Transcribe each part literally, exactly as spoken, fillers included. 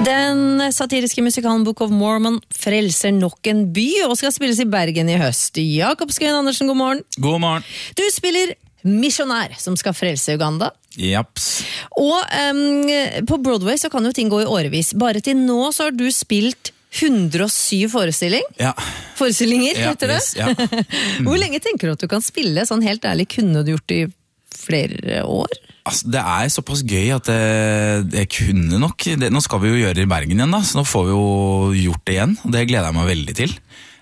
Den satiriske musikalen Book of Mormon frelser nok en by og skal spilles i Bergen i høst. Jakob Skøyen Andersen, god morgen. God morgen. Du spiller misjonær som skal frelse Uganda. Japs. Og um, på Broadway så kan jo ting gå i årevis. Bare til nå så har du spilt hundre og syv forestilling. Ja. Forestillinger, Ja, heter det. yes, ja. Mm. Hvor lenge tenker du at du kan spille? Sånn helt ærlig, kunne du gjort det i flere år? Altså, det er såpass gøy at det, det kunne nok det, Nå skal vi jo gjøre det i Bergen igjen da, så nå får vi jo gjort det igjen, og det gleder jeg meg veldig til.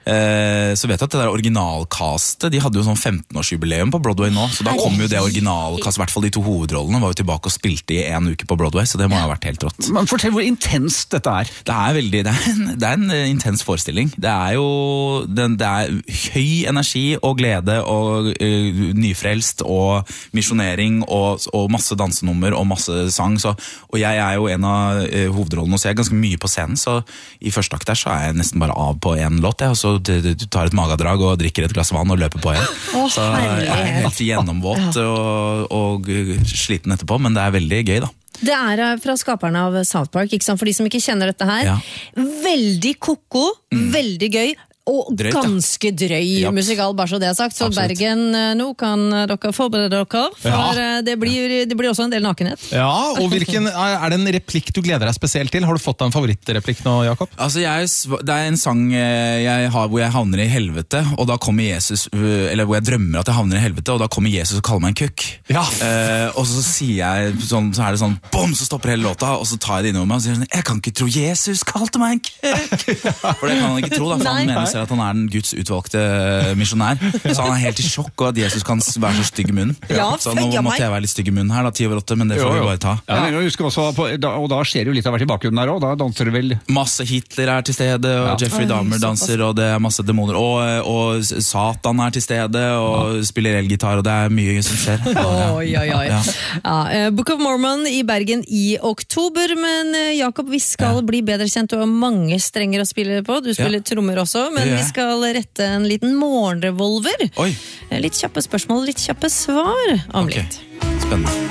Eh, så vet jeg at det der originalkastet, de hadde jo sånn femten-årsjubileum på Broadway nå, så da kom jo det originalkastet, i hvert fall de to hovedrollene var jo tilbake og spilte i en uke på Broadway, så det må ha vært helt rått. Men fortell hvor intenst dette er. Det er veldig, det er en, det er en intens forestilling. Det er jo det, det er høy energi og glede og uh, nyfrelst og misjonering og, og masse dansenummer og masse sang, så, og jeg er jo en av uh, hovedrollene, så jeg er ganske mye på scenen, så i første akt der så er jeg nesten bare av på en låt, jeg, og så du tar et magadrag og drikker et glass vann og løper på igjen. Åh, så jeg er helt gjennomvåt og, og sliten etterpå, men det er veldig gøy da. Det er fra skaperne av South Park, ikke sant? For de som ikke kjenner dette her. Ja. Veldig koko, mm. veldig gøy, og Drøyt, ganske drøy ja. musikal, bare så det er sagt. Så Absolutt. Bergen, nå kan dere forberede dere, for Ja. det, blir, det blir også en del nakenhet. Ja, og hvilken, er det en replikk du gleder deg spesielt til? Har du fått deg en favorittreplikk nå, Jakob? Altså jeg, det er en sang jeg har hvor jeg havner i helvete, og da kommer Jesus, eller hvor jeg drømmer at jeg havner i helvete, og da kommer Jesus og kaller meg en kukk. Ja. Eh, og så sier jeg, sånn, så er det sånn, bom, så stopper hele låta, og så tar jeg det innover meg og sier sånn, jeg kan ikke tro Jesus kalte meg en kukk. For det kan han ikke tro da, for han Nei. mener selv at han er den Guds utvalgte misjonær. Så han er helt i sjokk, og at Jesus kan være så stygg i munnen. Ja, så nå føy av meg. måtte jeg være litt stygg i munnen her, da, ti over åtte, men det får Jo, jo. vi bare ta. Ja. Men jeg husker også på, da, og da skjer jo litt av hvert i bakgrunnen der også, da danser du vel... Masse Hitler er til stede, og Ja. Jeffrey Oi, Dahmer såpass. danser, og det er masse demoner, og, og Satan er til stede, og spiller elgitar, og det er mye som skjer. Og, ja. Oi, oi, oi. Ja. Ja, eh, Book of Mormon i Bergen i oktober, men eh, Jakob, vi skal Ja. bli bedre kjent. Du har mange strenger å spille på. Du spiller trommer også, men Det gjør vi jeg. skal rette en liten morgenrevolver. Oi, Litt kjappe spørsmål, litt kjappe svar om ok. litt. Spennende.